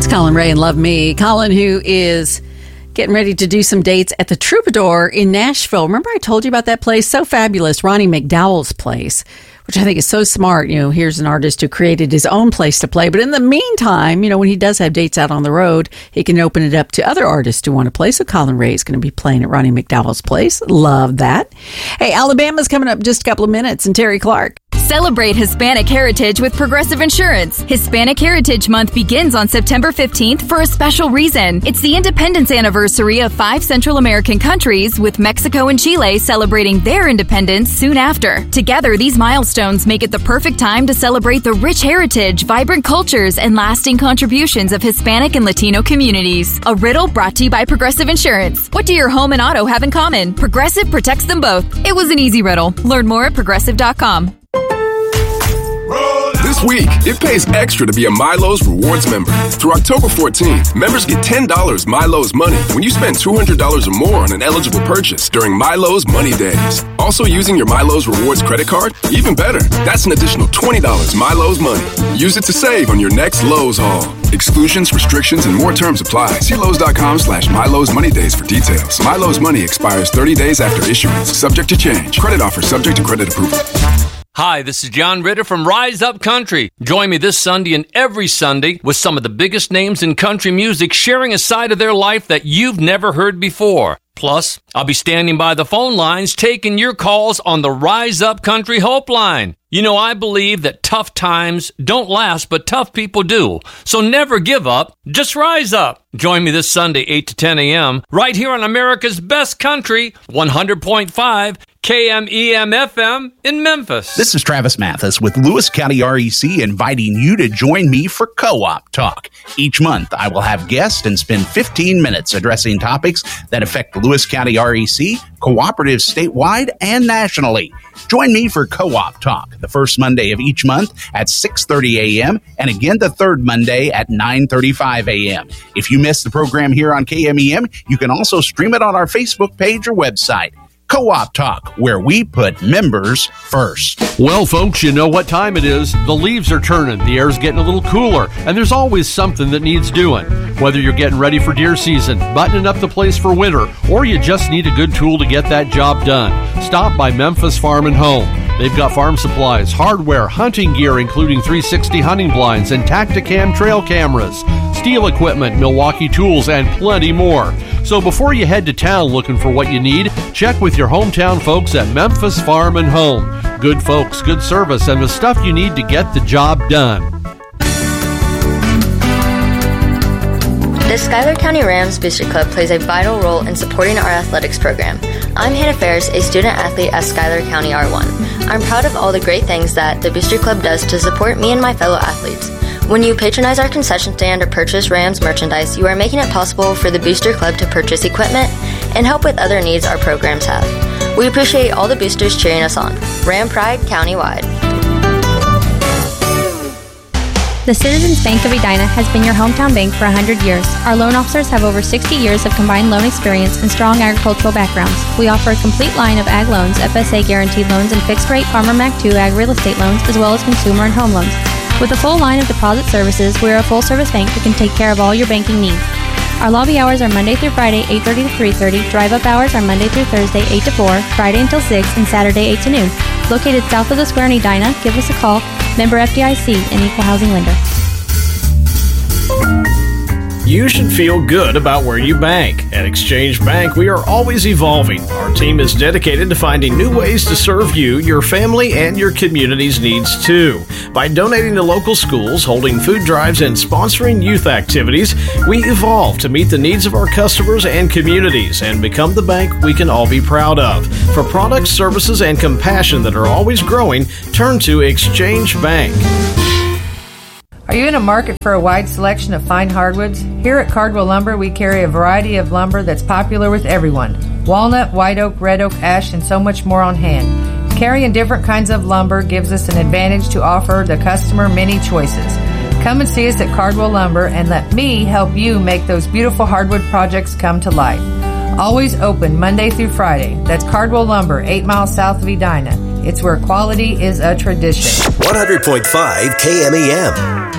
Colin Ray and Love Me. Colin, who is getting ready to do some dates at the Troubadour in Nashville. Remember I told you about that place? So fabulous. Ronnie McDowell's place, which I think is so smart. You know, here's an artist who created his own place to play. But in the meantime, you know, when he does have dates out on the road, he can open it up to other artists who want to play. So Colin Ray is going to be playing at Ronnie McDowell's place. Love that. Hey, Alabama's coming up in just a couple of minutes, and Terry Clark. Celebrate Hispanic Heritage with Progressive Insurance. Hispanic Heritage Month begins on September 15th for a special reason. It's the independence anniversary of 5 Central American countries, with Mexico and Chile celebrating their independence soon after. Together, these milestones make it the perfect time to celebrate the rich heritage, vibrant cultures, and lasting contributions of Hispanic and Latino communities. A riddle brought to you by Progressive Insurance. What do your home and auto have in common? Progressive protects them both. It was an easy riddle. Learn more at Progressive.com. This week, it pays extra to be a MyLowe's Rewards member. Through October 14th, members get $10 MyLowe's money when you spend $200 or more on an eligible purchase during MyLowe's Money Days. Also using your MyLowe's Rewards credit card? Even better, that's an additional $20 MyLowe's money. Use it to save on your next Lowe's haul. Exclusions, restrictions, and more terms apply. See Lowe's.com/MyLowe's Money Days for details. MyLowe's money expires 30 days after issuance. Subject to change. Credit offer subject to credit approval. Hi, this is John Ritter from Rise Up Country. Join me this Sunday and every Sunday with some of the biggest names in country music sharing a side of their life that you've never heard before. Plus, I'll be standing by the phone lines taking your calls on the Rise Up Country Hope Line. You know, I believe that tough times don't last, but tough people do. So never give up, just rise up. Join me this Sunday, 8 to 10 a.m., right here on America's Best Country, 100.5 KMEM-FM in Memphis. This is Travis Mathis with Lewis County REC inviting you to join me for Co-op Talk. Each month, I will have guests and spend 15 minutes addressing topics that affect Lewis County REC, cooperatives statewide and nationally. Join me for Co-op Talk the first Monday of each month at 6:30 a.m. and again the third Monday at 9:35 a.m. If you miss the program here on KMEM, you can also stream it on our Facebook page or website. Co-op Talk, where we put members first. Well, folks, you know what time it is. The leaves are turning, the air's getting a little cooler, and there's always something that needs doing. Whether you're getting ready for deer season, buttoning up the place for winter, or you just need a good tool to get that job done, stop by Memphis Farm and Home. They've got farm supplies, hardware, hunting gear, including 360 hunting blinds and Tacticam trail cameras, steel equipment, Milwaukee tools, and plenty more. So before you head to town looking for what you need, check with your hometown folks at Memphis Farm and Home. Good folks, good service, and the stuff you need to get the job done. The Schuyler County Rams Booster Club plays a vital role in supporting our athletics program. I'm Hannah Ferris, a student athlete at Schuyler County R1. I'm proud of all the great things that the Booster Club does to support me and my fellow athletes. When you patronize our concession stand or purchase Rams merchandise, you are making it possible for the Booster Club to purchase equipment and help with other needs our programs have. We appreciate all the boosters cheering us on. Ram Pride countywide. The Citizens Bank of Edina has been your hometown bank for 100 years. Our loan officers have over 60 years of combined loan experience and strong agricultural backgrounds. We offer a complete line of ag loans, FSA guaranteed loans, and fixed-rate Farmer Mac 2 ag real estate loans, as well as consumer and home loans. With a full line of deposit services, we are a full-service bank that can take care of all your banking needs. Our lobby hours are Monday through Friday, 8:30 to 3:30. Drive-up hours are Monday through Thursday, 8 to 4, Friday until 6, and Saturday, 8 to noon. Located south of the square in Edina, give us a call. Member FDIC, an equal housing lender. You should feel good about where you bank. At Exchange Bank, we are always evolving. Our team is dedicated to finding new ways to serve you, your family, and your community's needs too. By donating to local schools, holding food drives, and sponsoring youth activities, we evolve to meet the needs of our customers and communities and become the bank we can all be proud of. For products, services, and compassion that are always growing, turn to Exchange Bank. Are you in a market for a wide selection of fine hardwoods? Here at Cardwell Lumber, we carry a variety of lumber that's popular with everyone. Walnut, white oak, red oak, ash, and so much more on hand. Carrying different kinds of lumber gives us an advantage to offer the customer many choices. Come and see us at Cardwell Lumber and let me help you make those beautiful hardwood projects come to life. Always open Monday through Friday. That's Cardwell Lumber, 8 miles south of Edina. It's where quality is a tradition. 100.5 KMEM.